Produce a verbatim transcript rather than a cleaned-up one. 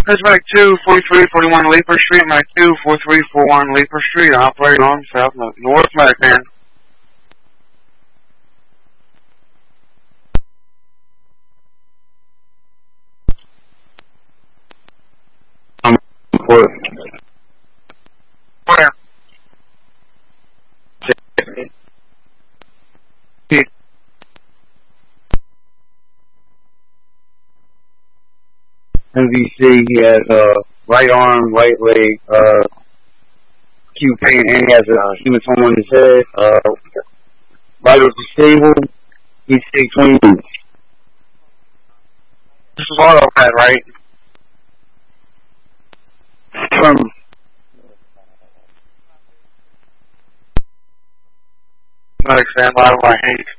That's Medic two, forty-three forty-one Leaper Street, Medic two, forty-three forty-one Leaper Street, operating on South North Medic Man. I'm for Where? M V C, he has uh, right arm, right leg, uh, acute pain, and he has a hematoma on his head. Uh, vitals disabled. He's sick twenty minutes. This is AutoPad, right? From Medic stand by, I hate.